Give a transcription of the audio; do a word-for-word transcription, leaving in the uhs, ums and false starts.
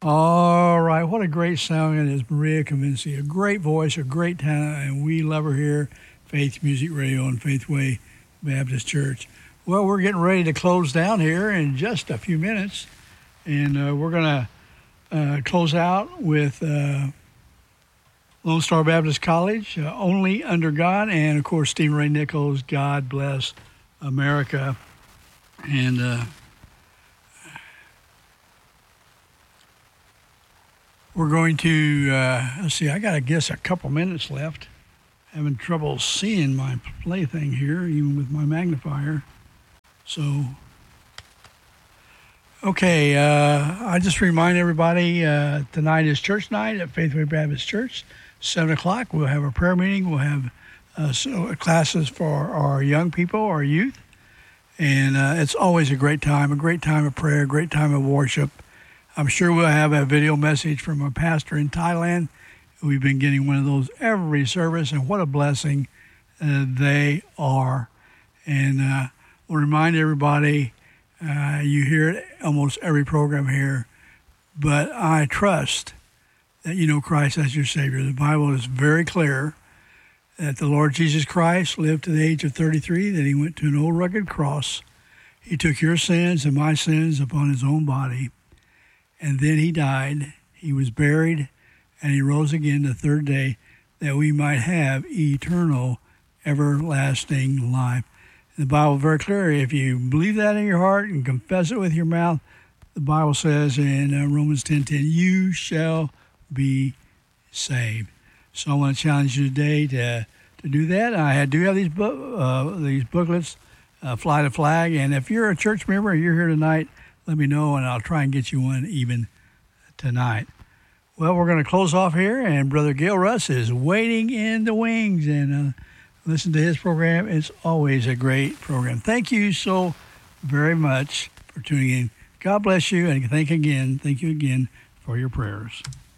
All right, what a great song it is, Maria Convinci. A great voice, a great talent, and we love her here, Faith Music Radio and Faithway Baptist Church. Well, we're getting ready to close down here in just a few minutes, and uh, we're going to uh, close out with uh, Lone Star Baptist College, uh, Only Under God, and, of course, Stephen Ray Nichols, God Bless America. And uh, we're going to, uh, let's see, I got to guess a couple minutes left. Having trouble seeing my plaything here, even with my magnifier. So, okay, uh, I just remind everybody, uh, tonight is church night at Faithway Baptist Church, seven o'clock. We'll have a prayer meeting. We'll have uh, so classes for our young people, our youth. And uh, it's always a great time, a great time of prayer, a great time of worship. I'm sure we'll have a video message from a pastor in Thailand. We've been getting one of those every service, and what a blessing uh, they are. And uh, we'll remind everybody, uh, you hear it almost every program here, but I trust that you know Christ as your Savior. The Bible is very clear that the Lord Jesus Christ lived to the age of thirty-three, that he went to an old rugged cross. He took your sins and my sins upon his own body, and then he died. He was buried, and he rose again the third day that we might have eternal, everlasting life. The Bible is very clear. If you believe that in your heart and confess it with your mouth, the Bible says in uh, Romans ten ten, you shall be saved. So I want to challenge you today to to do that. I do have these bu- uh, these booklets, uh, Fly the Flag, and if you're a church member and you're here tonight, let me know, and I'll try and get you one even tonight. Well, we're going to close off here, and Brother Gil Russ is waiting in the wings, and uh, listen to his program. It's always a great program. Thank you so very much for tuning in. God bless you, and thank again, thank you again for your prayers.